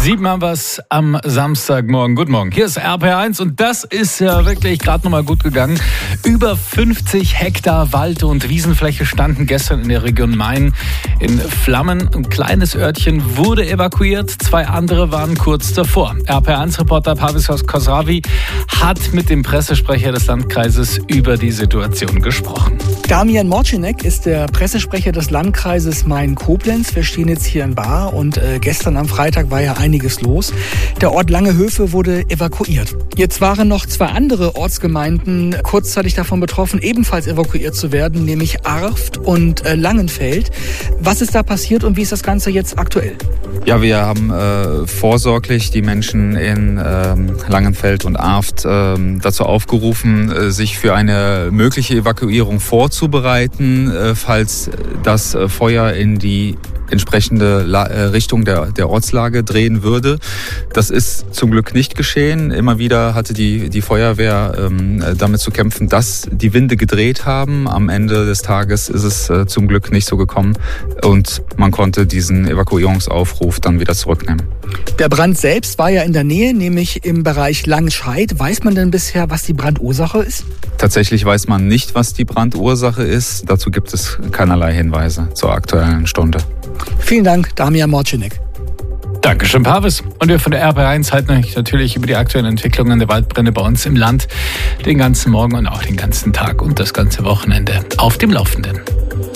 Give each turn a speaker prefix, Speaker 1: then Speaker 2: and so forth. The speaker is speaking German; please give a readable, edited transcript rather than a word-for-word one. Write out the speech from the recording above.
Speaker 1: 7 haben wir es am Samstagmorgen. Guten Morgen. Hier ist RPR1 und das ist ja wirklich gerade nochmal gut gegangen. Über 50 Hektar Wald- und Wiesenfläche standen gestern in der Region Main in Flammen. Ein kleines Örtchen wurde evakuiert, 2 andere waren kurz davor. RPR1-Reporter Pavis Khosravi hat mit dem Pressesprecher des Landkreises über die Situation gesprochen.
Speaker 2: Damian Morcinek ist der Pressesprecher des Landkreises Main-Koblenz. Wir stehen jetzt hier in Baar und gestern am Freitag war ja einiges los. Der Ort Langehöfe wurde evakuiert. Jetzt waren noch 2 andere Ortsgemeinden kurzzeitig davon betroffen, ebenfalls evakuiert zu werden, nämlich Arft und Langenfeld. Was ist da passiert und wie ist das Ganze jetzt aktuell?
Speaker 3: Ja, wir haben vorsorglich die Menschen in Langenfeld und Arft dazu aufgerufen, sich für eine mögliche Evakuierung vorzubereiten, falls das Feuer in die entsprechende Richtung der Ortslage drehen würde. Das ist zum Glück nicht geschehen. Immer wieder hatte die Feuerwehr damit zu kämpfen, dass die Winde gedreht haben. Am Ende des Tages ist es zum Glück nicht so gekommen und man konnte diesen Evakuierungsaufruf dann wieder zurücknehmen.
Speaker 2: Der Brand selbst war ja in der Nähe, nämlich im Bereich Langenscheid. Weiß man denn bisher, was die Brandursache ist?
Speaker 3: Tatsächlich weiß man nicht, was die Brandursache ist. Dazu gibt es keinerlei Hinweise zur aktuellen Stunde.
Speaker 2: Vielen Dank, Damian Morcinek.
Speaker 1: Dankeschön, Pavis. Und wir von der RPR1 halten euch natürlich über die aktuellen Entwicklungen der Waldbrände bei uns im Land den ganzen Morgen und auch den ganzen Tag und das ganze Wochenende auf dem Laufenden.